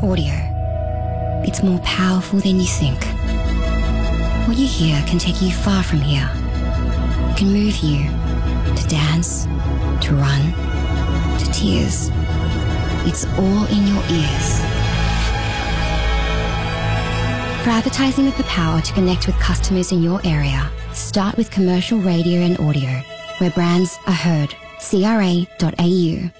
audio. It's more powerful than you think. What you hear can take you far from here. It can move you to dance, to run, to tears. It's all in your ears. For advertising with the power to connect with customers in your area, start with commercial radio and audio, where brands are heard. CRA.au.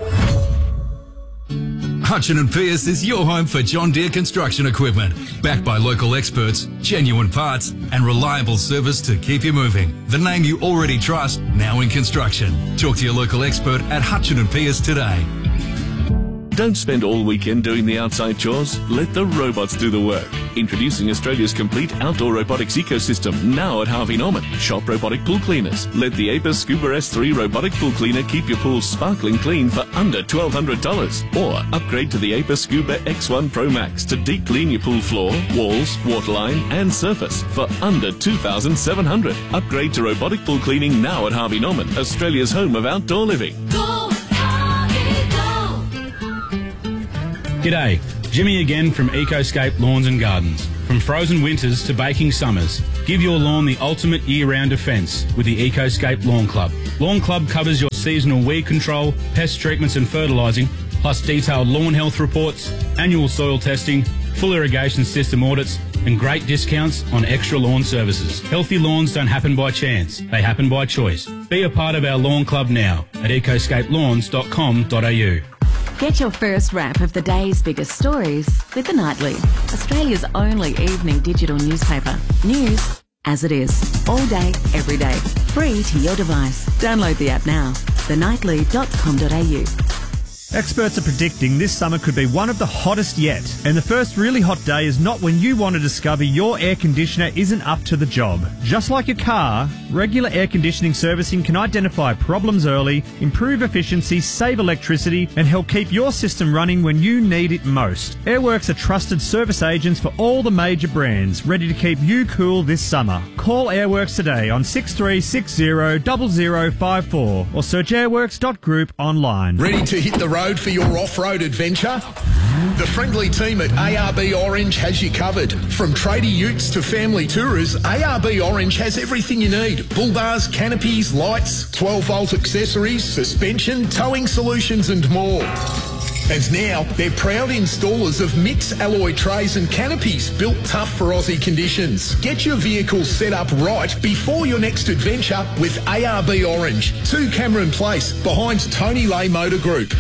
Hutchin & Pearce is your home for John Deere construction equipment. Backed by local experts, genuine parts and reliable service to keep you moving. The name you already trust, now in construction. Talk to your local expert at Hutchin & Pearce today. Don't spend all weekend doing the outside chores. Let the robots do the work. Introducing Australia's complete outdoor robotics ecosystem, now at Harvey Norman. Shop robotic pool cleaners. Let the Apis Scuba S3 robotic pool cleaner keep your pool sparkling clean for under $1,200. Or upgrade to the Apis Scuba X1 Pro Max to deep clean your pool floor, walls, waterline and surface for under $2,700. Upgrade to robotic pool cleaning now at Harvey Norman, Australia's home of outdoor living. G'day, Jimmy again from Ecoscape Lawns and Gardens. From frozen winters to baking summers, give your lawn the ultimate year-round defence with the Ecoscape Lawn Club. Lawn Club covers your seasonal weed control, pest treatments and fertilising, plus detailed lawn health reports, annual soil testing, full irrigation system audits and great discounts on extra lawn services. Healthy lawns don't happen by chance, they happen by choice. Be a part of our Lawn Club now at ecoscapelawns.com.au. Get your first wrap of the day's biggest stories with The Nightly, Australia's only evening digital newspaper. News as it is, all day, every day, free to your device. Download the app now, thenightly.com.au. Experts are predicting this summer could be one of the hottest yet, and the first really hot day is not when you want to discover your air conditioner isn't up to the job. Just like your car, regular air conditioning servicing can identify problems early, improve efficiency, save electricity, and help keep your system running when you need it most. Airworks are trusted service agents for all the major brands, ready to keep you cool this summer. Call Airworks today on 6360 0054 or search airworks.group online. Ready to hit the road for your off-road adventure? The friendly team at ARB Orange has you covered. From tradie utes to family tourers, ARB Orange has everything you need. Bull bars, canopies, lights, 12-volt accessories, suspension, towing solutions and more. And now, they're proud installers of mix alloy trays and canopies built tough for Aussie conditions. Get your vehicle set up right before your next adventure with ARB Orange. 2 Cameron Place, behind Tony Lay Motor Group.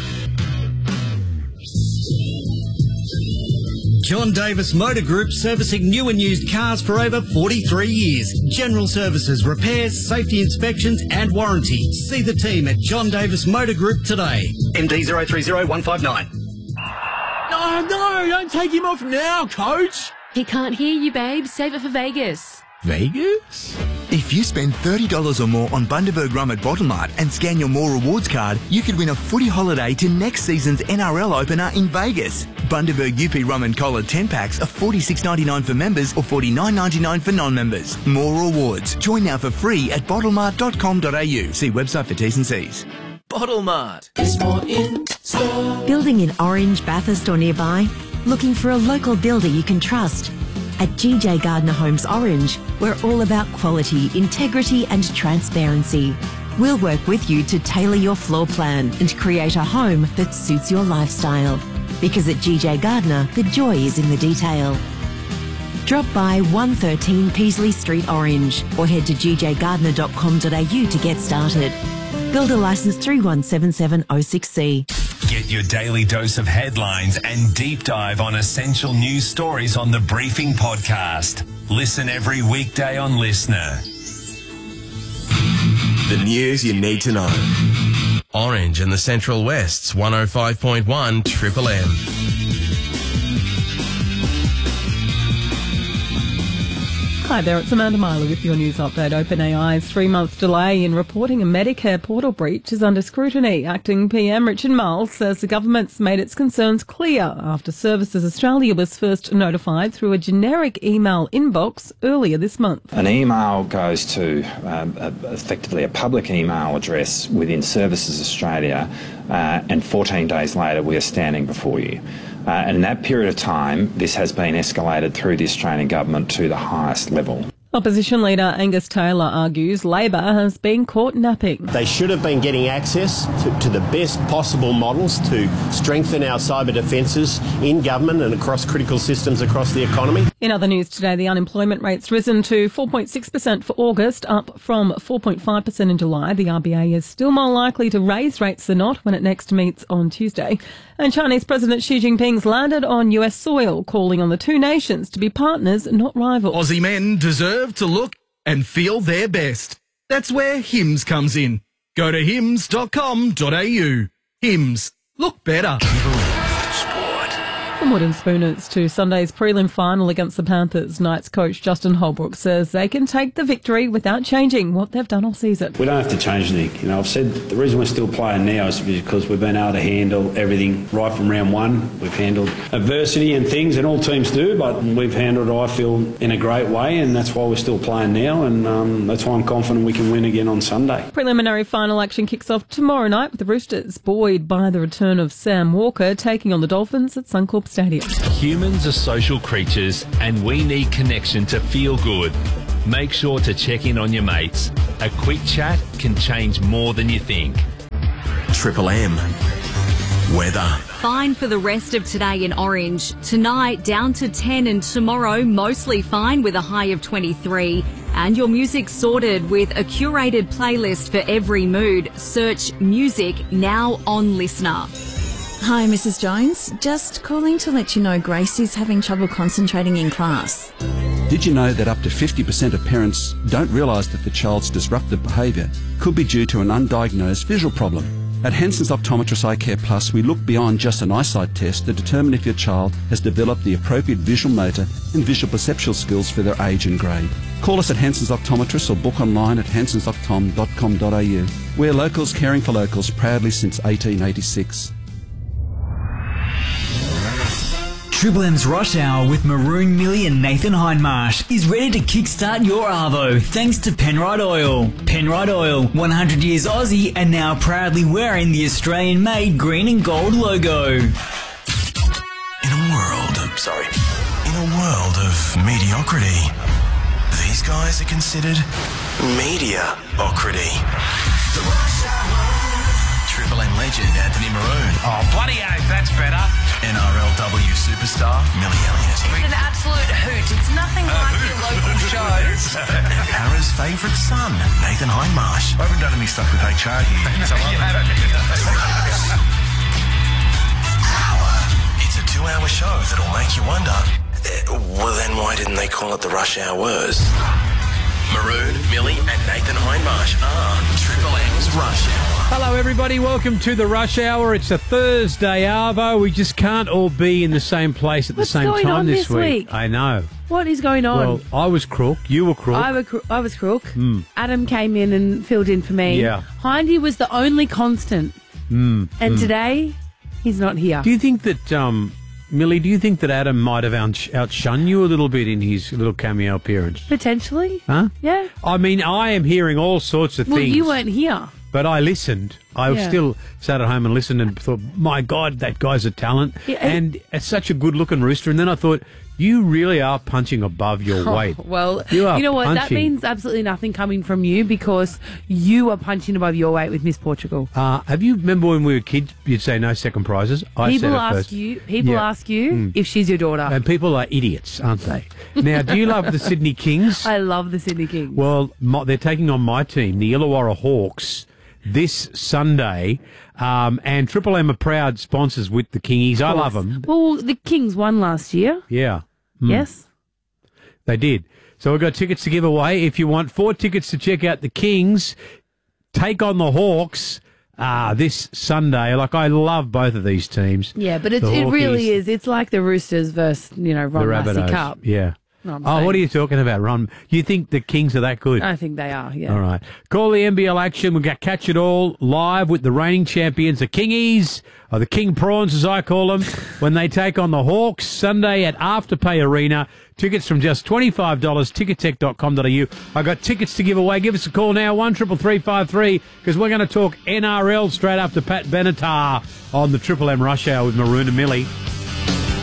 John Davis Motor Group, servicing new and used cars for over 43 years. General services, repairs, safety inspections and warranty. See the team at John Davis Motor Group today. MD 030159. No, don't take him off now, coach. He can't hear you, babe. Save it for Vegas. Vegas? If you spend $30 or more on Bundaberg Rum at Bottlemart and scan your More Rewards card, you could win a footy holiday to next season's NRL opener in Vegas. Bundaberg UP Rum and Cola 10-packs are $46.99 for members or $49.99 for non-members. More Rewards. Join now for free at bottlemart.com.au. See website for T's and C's. Bottlemart is more in store. Building in Orange, Bathurst or nearby? Looking for a local builder you can trust? At GJ Gardner Homes Orange, we're all about quality, integrity and transparency. We'll work with you to tailor your floor plan and create a home that suits your lifestyle. Because at GJ Gardner, the joy is in the detail. Drop by 113 Peasley Street Orange or head to gjgardner.com.au to get started. Builder licence 3177066C. Get your daily dose of headlines and deep dive on essential news stories on the Briefing Podcast. Listen every weekday on Listener. The news you need to know. Orange and the Central West's 105.1 Triple M. Hi there, it's Amanda Myler with your news update. OpenAI's 3-month delay in reporting a Medicare portal breach is under scrutiny. Acting PM Richard Marles says the government's made its concerns clear after Services Australia was first notified through a generic email inbox earlier this month. An email goes to effectively a public email address within Services Australia and 14 days later we are standing before you. And in that period of time, this has been escalated through the Australian government to the highest level. Opposition leader Angus Taylor argues Labor has been caught napping. They should have been getting access to the best possible models to strengthen our cyber defences in government and across critical systems across the economy. In other news today, the unemployment rate's risen to 4.6% for August, up from 4.5% in July. The RBA is still more likely to raise rates than not when it next meets on Tuesday. And Chinese President Xi Jinping's landed on US soil, calling on the two nations to be partners, not rivals. Aussie men deserve to look and feel their best. That's where Hims comes in. Go to hims.com.au. Hims. Look better. From Wooden Spooners to Sunday's prelim final against the Panthers, Knights coach Justin Holbrook says they can take the victory without changing what they've done all season. We don't have to change anything. You know, I've said the reason we're still playing now is because we've been able to handle everything right from round one. We've handled adversity and things, and all teams do, but we've handled it, I feel, in a great way, and that's why we're still playing now, and that's why I'm confident we can win again on Sunday. Preliminary final action kicks off tomorrow night with the Roosters, buoyed by the return of Sam Walker, taking on the Dolphins at Suncorp Stadium. Humans are social creatures and we need connection to feel good. Make sure to check in on your mates. A quick chat can change more than you think. Triple M. Weather. Fine for the rest of today in Orange. Tonight down to 10 and tomorrow mostly fine with a high of 23. And your music sorted with a curated playlist for every mood. Search music now on Listener. Hi, Mrs. Jones. Just calling to let you know Grace is having trouble concentrating in class. Did you know that up to 50% of parents don't realise that the child's disruptive behaviour could be due to an undiagnosed visual problem? At Hanson's Optometrist Eye Care Plus, we look beyond just an eyesight test to determine if your child has developed the appropriate visual motor and visual perceptual skills for their age and grade. Call us at Hanson's Optometrist or book online at hansonsoptom.com.au. We're locals caring for locals proudly since 1886. Triple M's Rush Hour with Maroon Millie and Nathan Hindmarsh is ready to kickstart your Arvo thanks to Penrite Oil. Penrite Oil, 100 years Aussie and now proudly wearing the Australian-made green and gold logo. In a world of mediocrity, these guys are considered media-ocrity. Triple M legend Anthony Maroon. Oh, bloody oath, that's better. NRLW superstar Millie Elliott. It's an absolute hoot. It's nothing like your local shows. Hara's favourite son, Nathan Hindmarsh. I haven't done any stuff with HR here. So It's a 2-hour show that'll make you wonder, well then why didn't they call it the Rush Hours? Maroon, Millie and Nathan Hindmarsh are Triple M's Rush Hour. Hello everybody, welcome to the Rush Hour. It's a Thursday, Arvo. We just can't all be in the same place at the same time this week. I know. What is going on? Well, I was crook, you were crook. I was crook. Adam came in and filled in for me. Yeah. Hindy was the only constant. And today, he's not here. Do you think that, Millie, do you think that Adam might have outshone you a little bit in his little cameo appearance? Potentially. Huh? Yeah. I mean, I am hearing all sorts of things. Well, you weren't here. But I listened. I still sat at home and listened and thought, my God, that guy's a talent. Yeah, and it's such a good-looking rooster. And then I thought, you really are punching above your weight. Well, you know what? That means absolutely nothing coming from you because you are punching above your weight with Miss Portugal. Have you remember when we were kids, you'd say no second prizes? People ask you if she's your daughter. And people are idiots, aren't they? Now, do you love the Sydney Kings? I love the Sydney Kings. Well, they're taking on my team, the Illawarra Hawks, this Sunday, and Triple M are proud sponsors with the Kingies. I love them. Well, the Kings won last year. Yeah. Yes. They did. So we've got tickets to give away. If you want 4 tickets to check out the Kings, take on the Hawks this Sunday. Like, I love both of these teams. Yeah, but it really is. It's like the Roosters versus, Ron Massey Cup. Yeah. Oh, what are you talking about, Ron? You think the Kings are that good? I think they are, yeah. All right. Call the NBL action. We've got Catch It All live with the reigning champions, the Kingies, or the King Prawns as I call them, when they take on the Hawks Sunday at Afterpay Arena. Tickets from just $25, tickettech.com.au. I got tickets to give away. Give us a call now, 133353, because we're going to talk NRL straight after Pat Benatar on the Triple M Rush Hour with Maroon and Millie.